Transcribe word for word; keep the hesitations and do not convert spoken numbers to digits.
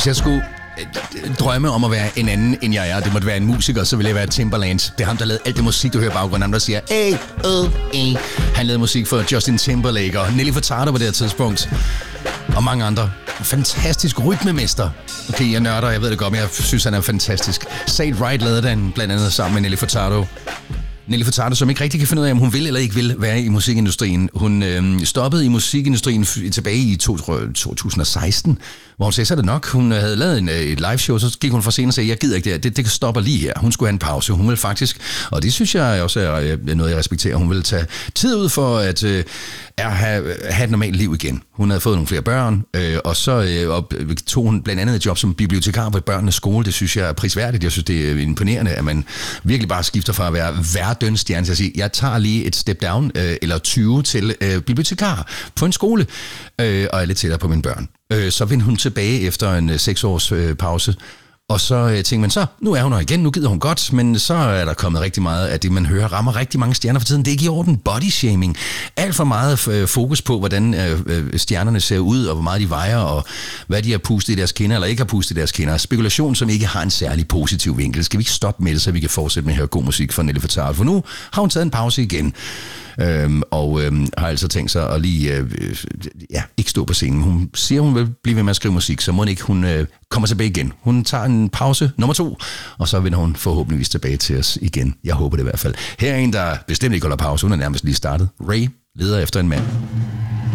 Hvis jeg skulle drømme om at være en anden, end jeg er, det måtte være en musiker, så ville jeg være Timbaland. Det er ham, der lavede alt det musik, du hører i baggrunden. Ham, der siger, A, O, E. Han lavede musik for Justin Timberlake og Nelly Furtado på det her tidspunkt. Og mange andre. Fantastisk rytmemester. Okay, jeg nørder, jeg ved det godt, men jeg synes, han er fantastisk. Say It Right lavede den blandt andet sammen med Nelly Furtado. Nelly Furtado, som ikke rigtig kan finde ud af, om hun vil eller ikke vil være i musikindustrien. Hun øh, stoppede i musikindustrien tilbage i to tusind og seksten, hvor hun sagde, så er det nok. Hun havde lavet en, et live show, så gik hun fra scenen og sagde, jeg gider ikke det, det, det stopper lige her. Hun skulle have en pause. Hun vil faktisk, og det synes jeg også er noget, jeg respekterer, hun vil tage tid ud for at øh, have, have et normalt liv igen. Hun havde fået nogle flere børn, øh, og så øh, og tog hun blandt andet et job som bibliotekar på børnenes skole. Det synes jeg er prisværdigt. Jeg synes, det er imponerende, at man virkelig bare skifter fra at være verdensstjerne til at sige, jeg tager lige et step down, øh, eller tyve til øh, bibliotekar på en skole, øh, og er lidt tættere på mine børn. Øh, så vendte hun tilbage efter en øh, seks års øh, pause. Og så øh, tænkte man så, nu er hun her igen, nu gider hun godt, men så er der kommet rigtig meget af det, man hører, rammer rigtig mange stjerner for tiden. Det er ikke i orden. Body shaming. Alt for meget øh, fokus på, hvordan øh, stjernerne ser ud, og hvor meget de vejer, og hvad de har pustet i deres kinder, eller ikke har pustet i deres kinder. Spekulation, som ikke har en særlig positiv vinkel. Skal vi ikke stoppe med det, så vi kan fortsætte med at høre god musik fra Nelly Furtado? For nu har hun taget en pause igen. Øhm, og øhm, har altså tænkt sig at lige øh, ja, ikke stå på scenen. Hun siger, hun vil blive ved med at skrive musik, så må ikke hun øh, kommer tilbage igen. Hun tager en pause nummer to, og så vender hun forhåbentligvis tilbage til os igen. Jeg håber det i hvert fald. Her er en, der bestemt ikke holder pause. Hun er nærmest lige startet. Ray leder efter en mand.